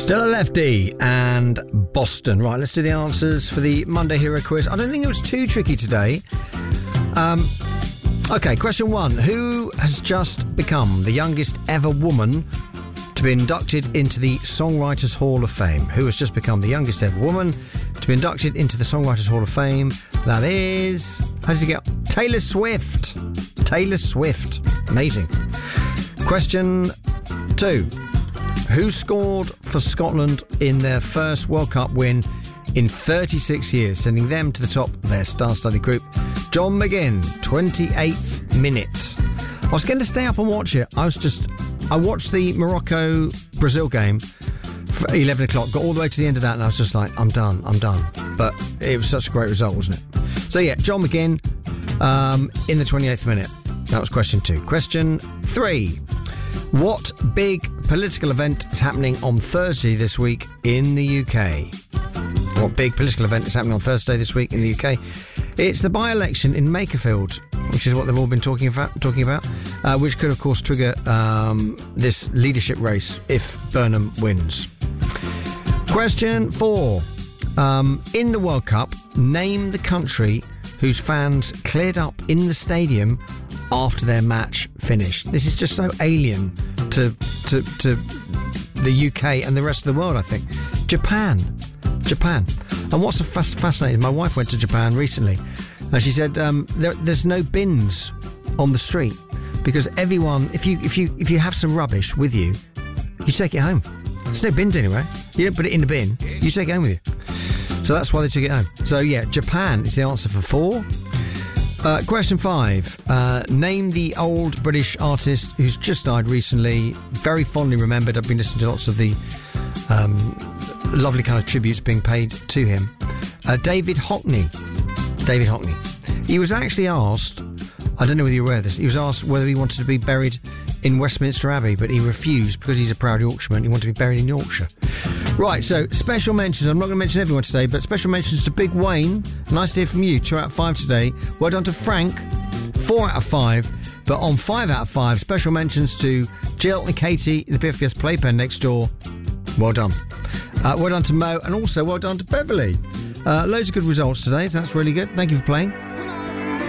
Still a Lefty and Boston. Right, let's do the answers for the Monday Hero Quiz. I don't think it was too tricky today. Okay, question 1. Who has just become the youngest ever woman to be inducted into the Songwriters Hall of Fame? Who has just become the youngest ever woman to be inducted into the Songwriters Hall of Fame? That is... How did you get? Taylor Swift. Taylor Swift. Amazing. Question 2. Who scored for Scotland in their first World Cup win in 36 years, sending them to the top of their star-studded group? John McGinn, 28th minute. I was going to stay up and watch it. I watched the Morocco-Brazil game for 11 o'clock, got all the way to the end of that, and I was just like, I'm done. But it was such a great result, wasn't it? So yeah, John McGinn in the 28th minute. That was question 2. Question 3. What big political event is happening on Thursday this week in the UK? What big political event is happening on Thursday this week in the UK? It's the by-election in Makerfield, which is what they've all been talking about, which could, of course, trigger this leadership race if Burnham wins. Question 4. In the World Cup, name the country whose fans cleared up in the stadium after their match finished. This is just so alien to the UK and the rest of the world, I think. Japan. And what's fascinating, my wife went to Japan recently, and she said there's no bins on the street because everyone, if you have some rubbish with you, you take it home. There's no bins anywhere. You don't put it in the bin. You take it home with you. So that's why they took it home. So yeah, Japan is the answer for 4. Question 5. Name the old British artist who's just died recently. Very fondly remembered. I've been listening to lots of the lovely kind of tributes being paid to him. David Hockney. He was actually asked, I don't know whether you're aware of this, he was asked whether he wanted to be buried in Westminster Abbey, but he refused because he's a proud Yorkshireman. He wanted to be buried in Yorkshire. Right, so special mentions. I'm not going to mention everyone today, but special mentions to Big Wayne. Nice to hear from you. 2 out of 5 today. Well done to Frank. 4 out of 5. But on 5 out of 5, special mentions to Jill and Katie, the PFPS Playpen next door. Well done. Well done to Mo, and also well done to Beverly. Loads of good results today, so that's really good. Thank you for playing.